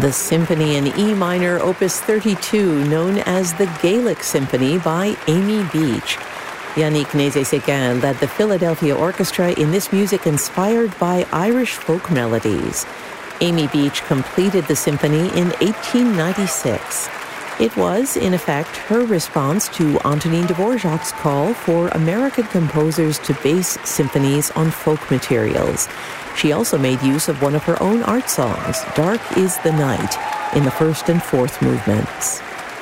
The Symphony in E minor, Opus 32, known as the Gaelic Symphony by Amy Beach. Yannick Nézet-Séguin led the Philadelphia Orchestra in this music inspired by Irish folk melodies. Amy Beach completed the symphony in 1896. It was, in effect, her response to Antonin Dvorak's call for American composers to base symphonies on folk materials. She also made use of one of her own art songs, Dark is the Night, in the first and fourth movements.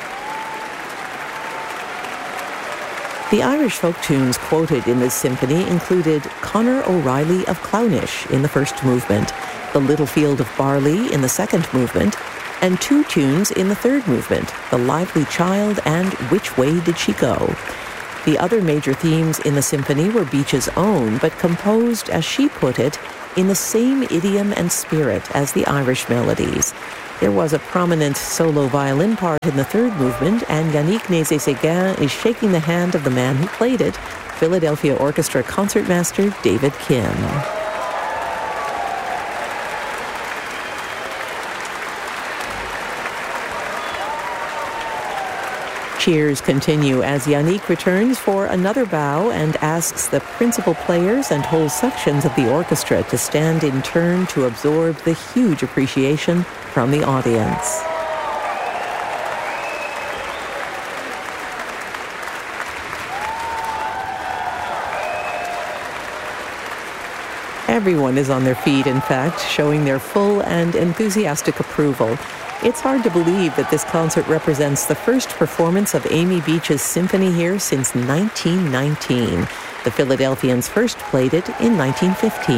The Irish folk tunes quoted in this symphony included Conor O'Reilly of Clownish in the first movement, The Little Field of Barley in the second movement, and two tunes in the third movement, The Lively Child and Which Way Did She Go? The other major themes in the symphony were Beach's own, but composed, as she put it, in the same idiom and spirit as the Irish melodies. There was a prominent solo violin part in the third movement, and Yannick Nézet-Séguin is shaking the hand of the man who played it, Philadelphia Orchestra concertmaster David Kim. Cheers continue as Yannick returns for another bow and asks the principal players and whole sections of the orchestra to stand in turn to absorb the huge appreciation from the audience. Everyone is on their feet, in fact, showing their full and enthusiastic approval. It's hard to believe that this concert represents the first performance of Amy Beach's symphony here since 1919. The Philadelphians first played it in 1915.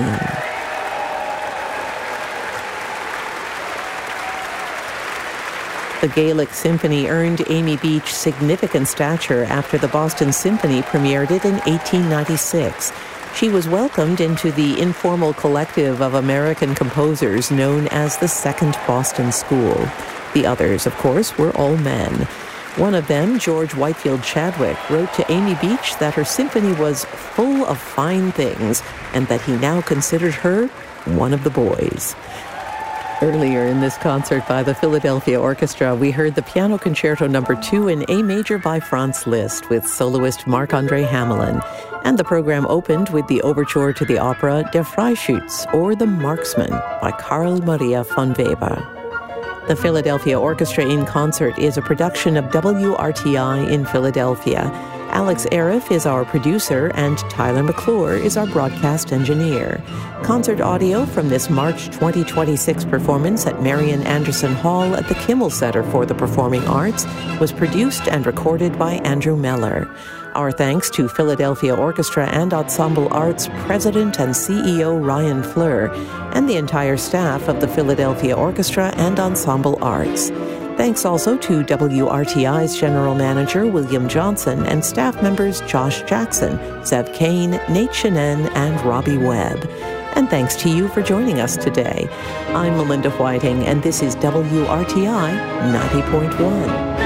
The Gaelic Symphony earned Amy Beach significant stature after the Boston Symphony premiered it in 1896. She was welcomed into the informal collective of American composers known as the Second Boston School. The others, of course, were all men. One of them, George Whitefield Chadwick, wrote to Amy Beach that her symphony was full of fine things and that he now considered her one of the boys. Earlier in this concert by the Philadelphia Orchestra, we heard the Piano Concerto No. 2 in A major by Franz Liszt with soloist Marc-André Hamelin. And the program opened with the overture to the opera Der Freischütz, or The Marksman, by Carl Maria von Weber. The Philadelphia Orchestra in Concert is a production of WRTI in Philadelphia. Alex Arif is our producer, and Tyler McClure is our broadcast engineer. Concert audio from this March 2026 performance at Marian Anderson Hall at the Kimmel Center for the Performing Arts was produced and recorded by Andrew Meller. Our thanks to Philadelphia Orchestra and Ensemble Arts President and CEO Ryan Fleur, and the entire staff of the Philadelphia Orchestra and Ensemble Arts. Thanks also to WRTI's General Manager William Johnson and staff members Josh Jackson, Zev Kane, Nate Shenan, and Robbie Webb. And thanks to you for joining us today. I'm Melinda Whiting, and this is WRTI 90.1.